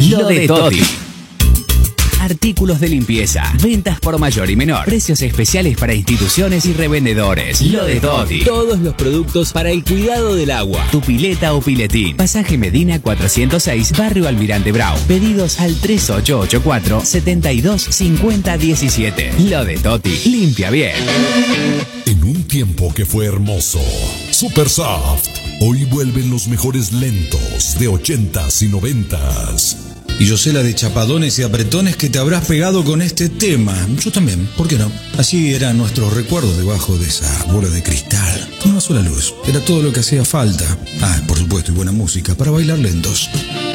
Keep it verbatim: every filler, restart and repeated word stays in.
Lo de Toti. Artículos de limpieza, ventas por mayor y menor, precios especiales para instituciones y revendedores. Lo de Toti. Todos los productos para el cuidado del agua. Tu pileta o piletín. Pasaje Medina cuatrocientos seis, Barrio Almirante Brown. Pedidos al tres ocho ocho cuatro, siete dos cinco cero uno siete. Lo de Toti. Limpia bien. En un tiempo que fue hermoso, Supersoft. Hoy vuelven los mejores lentos de ochentas y noventas. Y yo sé la de chapadones y apretones que te habrás pegado con este tema. Yo también, ¿por qué no? Así eran nuestros recuerdos debajo de esa bola de cristal. Con una sola luz. Era todo lo que hacía falta. Ah, por supuesto, y buena música para bailar lentos.